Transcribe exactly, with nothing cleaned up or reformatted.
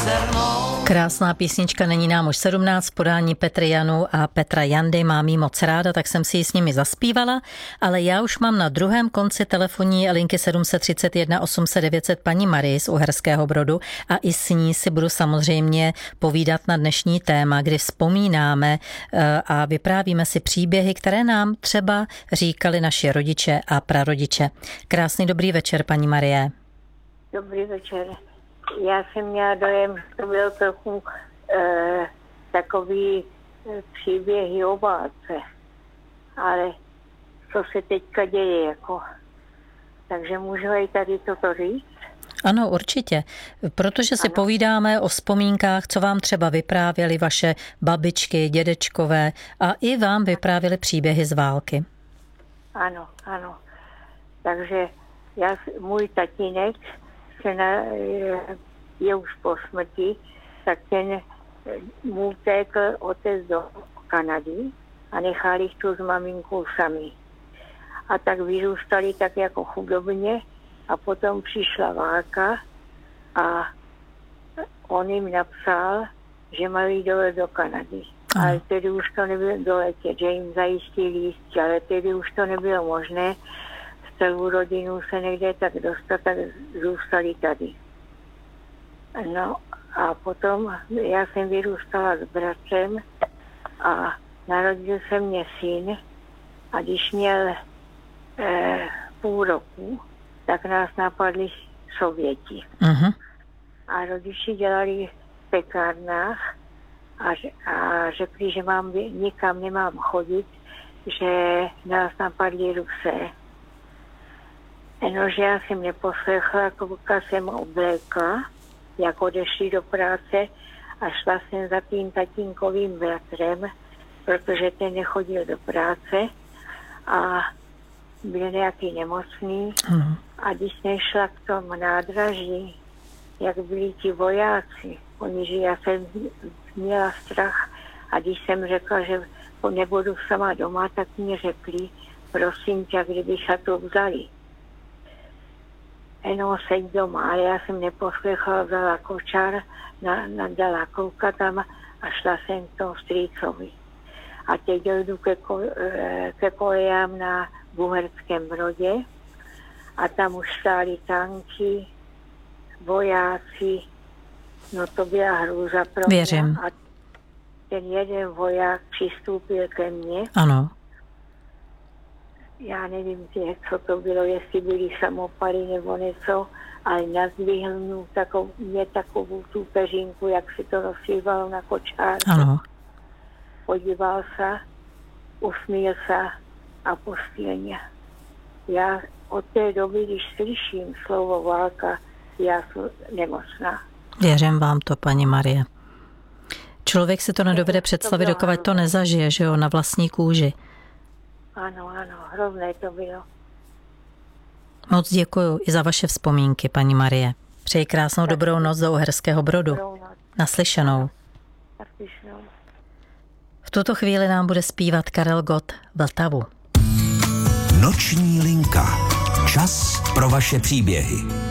Krásná písnička Není nám už sedmnáct, podání Petry Janu a Petra Jandy, mám jí moc ráda, tak jsem si ji s nimi zaspívala, ale já už mám na druhém konci telefonní linky sedm set třicet jedna osm set devět set paní Marii z Uherského Brodu a i s ní si budu samozřejmě povídat na dnešní téma, kdy vzpomínáme a vyprávíme si příběhy, které nám třeba říkali naši rodiče a prarodiče. Krásný dobrý večer, paní Marie. Dobrý večer. Já jsem měla dojem, že to byl trochu e, takový e, příběhy o válce, ale co se teďka děje, jako. Takže můžu i tady toto říct? Ano, určitě, protože si ano. povídáme o vzpomínkách, co vám třeba vyprávěly vaše babičky, dědečkové a i vám vyprávěly příběhy z války. Ano, ano. Takže já, můj tatínek se na, je už po smrti, tak ten mu utekl otec do Kanady a nechal jich tu s maminkou sami. A tak vyrůstali tak jako chudobně a potom přišla válka a on jim napsal, že mají jít dole do Kanady. Aha. Ale tedy už to nebylo doletět, že jim zajistili lístky, ale tedy už to nebylo možné. Celou rodinu se někde tak dostat, tak zůstali tady. No a potom já jsem vyrůstala s bratrem a narodil se mě syn a když měl eh, půl roku, tak nás napadli Sověti. Uh-huh. A rodiči dělali v pekárnách a, a řekli, že mám, nikam nemám chodit, že nás napadli Rusé. Jenomže já jsem neposlechla, kluka jsem oblékla, jak odešli do práce a šla jsem za tím tatínkovým bratrem, protože ten nechodil do práce a byl nějaký nemocný. Mm. A když jsem šla k tomu nádraží, jak byli ti vojáci, oni, že já jsem měla strach a když jsem řekla, že nebudu sama doma, tak mi řekli, prosím tě, kdyby se to vzali. Jenom seď doma, ale já jsem neposlechla, vzala kočár, na, nadala kouka tam a šla jsem k tomu strýcovi. A teď jdu ke, ke kolejám na Uherském Brodě a tam už stály tanky, vojáci, no to byla hrůza pro mě. Věřím. A ten jeden voják přistoupil ke mně. Ano. Já nevím, co to bylo, jestli byly samopaly nebo něco, ale nazdvihl takovou, mě takovou tu peřinku, jak si to rozsývalo na kočárku. Ano. Podíval se, usmíl se a pustil mě. Já od té doby, když slyším slovo válka, já jsem nemocná. Věřím vám to, paní Marie. Člověk si to nedovede představit, dokud to nezažije, že jo, na vlastní kůži. Ano, ano, hrozné to bylo. Moc děkuju i za vaše vzpomínky, paní Marie. Přeji krásnou tak dobrou noc do Uherského Brodu. Naslyšenou. Naslyšenou. V tuto chvíli nám bude zpívat Karel Gott Vltavu. Noční linka. Čas pro vaše příběhy.